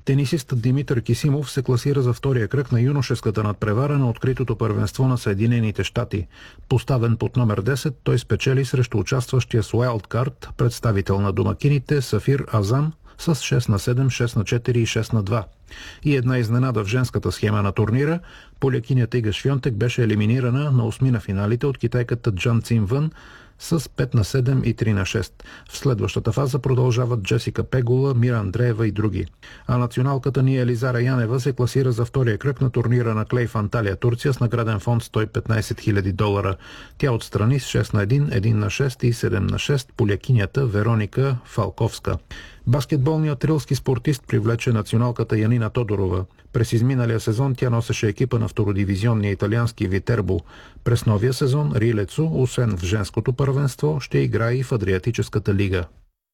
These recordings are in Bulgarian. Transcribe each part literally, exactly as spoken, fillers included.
Тенисистът Димитър Кисимов се класира за втория кръг на юношеската надпревара на откритото първенство на Съединените щати. Поставен под номер десет, той спечели срещу участващия с уайлдкарт представител на домакините Сафир Азам с шест на седем, шест на четири и шест на два. И една изненада в женската схема на турнира, полякинята Ига Швионтек беше елиминирана на осми на финалите от китайката Джан Цин Вън с пет на седем и три на шест. В следващата фаза продължават Джесика Пегула, Мира Андреева и други. А националката ни Елизара Янева се класира за втория кръг на турнира на клей в Анталия, Турция, с награден фонд сто и петнайсет хиляди долара. Тя отстрани с шест на един, един на шест и седем на шест полякинята Вероника Фалковска. Баскетболният рилски спортист привлече националката Янина Тодорова. През изминалия сезон тя носеше екипа на втородивизионния италиански Витербо. През новия сезон Рилецо, освен в женското първенство, ще играе и в Адриатическата лига.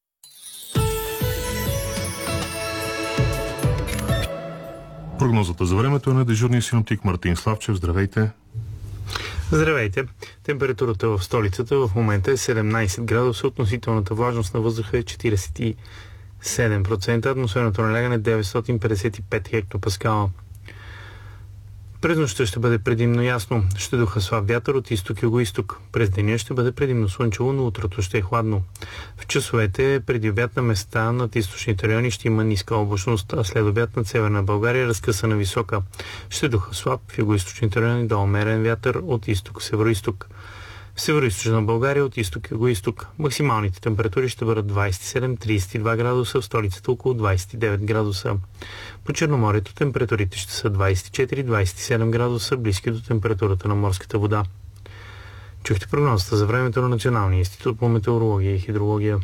Прогнозата за времето е на дежурния синоптик Мартин Славчев. Здравейте! Здравейте! Температурата в столицата в момента е седемнайсет градуса, относителната влажност на въздуха е четирийсет и седем процента, атмосферното налягане деветстотин петдесет и пет хектопаскала. През нощта ще бъде предимно ясно. Ще духа слаб вятър от изток-юго-исток. През деня ще бъде предимно слънчево, но утрото ще е хладно. В часовете преди обяд на места над източните райони ще има ниска облачност, а след обяд над северна България разкъсана висока. Ще духа слаб в юго-источните райони до умерен вятър от изток-северо-исток. В северо-источна България от изток-юго-исток. Максималните температури ще бъдат двайсет и седем до трийсет и два градуса, в столицата около двайсет и девет градуса. По Черноморието температурите ще са двайсет и четири до двайсет и седем градуса, близки до температурата на морската вода. Чухте прогнозата за времето на Националния институт по метеорология и хидрология.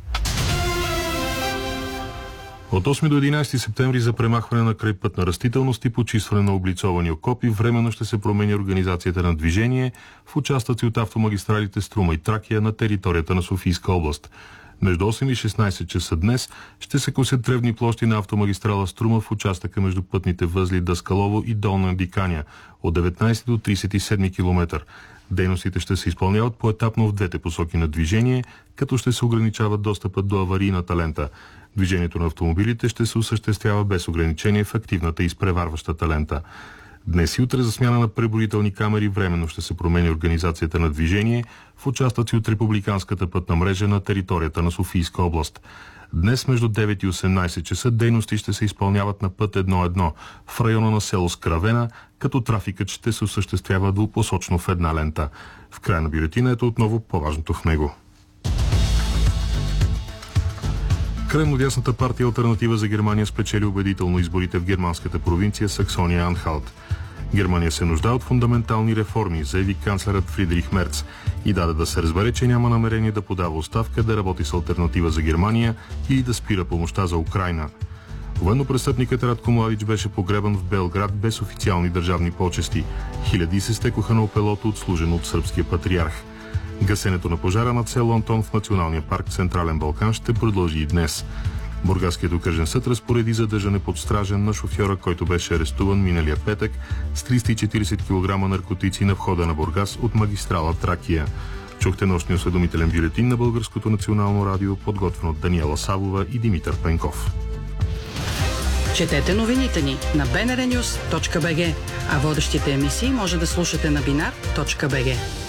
От осми до единайсети септември за премахване на крайпътна растителност и почистване на облицовани окопи временно ще се промени организацията на движение в участъци от автомагистралите Струма и Тракия на територията на Софийска област. Между осем и шестнайсет часа днес ще се косят тревни площи на автомагистрала Струма в участъка между пътните възли Даскалово и Долна Диканя от деветнайсети до трийсет и седми километър. Дейностите ще се изпълняват поетапно в двете посоки на движение, като ще се ограничават достъпът до аварийната лента. Движението на автомобилите ще се осъществява без ограничение в активната и изпреварващата лента. Днес и утре за смяна на преброителни камери временно ще се промени организацията на движение в участъци от републиканската пътна мрежа на територията на Софийска област. Днес между девет и осемнайсет часа дейности ще се изпълняват на път едно едно в района на село Скравена, като трафикът ще се осъществява двупосочно в една лента. В края на бюлетината отново по-важното в него. Крайнодясната партия Алтернатива за Германия спечели убедително изборите в германската провинция Саксония-Анхалт. Германия се нуждае от фундаментални реформи, заяви канцлерът Фридрих Мерц и даде да се разбере, че няма намерение да подава оставка, да работи с Алтернатива за Германия или да спира помощта за Украйна. Военнопрестъпникът Радко Младич беше погребан в Белград без официални държавни почести. Хиляди се стекоха на опелото, отслужено от сръбския патриарх. Гасенето на пожара над село Антон в Националния парк Централен Балкан ще продължи и днес. Бургаският окръжен съд разпореди задържане под стражен на шофьора, който беше арестуван миналия петък с триста и четирийсет килограма наркотици на входа на Бургас от магистрала Тракия. Чухте нощния осведомителен бюлетин на Българското национално радио, подготвен от Даниела Савова и Димитър Пенков. Четете новините ни на би ен ар нюз точка би джи, а водещите емисии може да слушате на бинар точка би джи.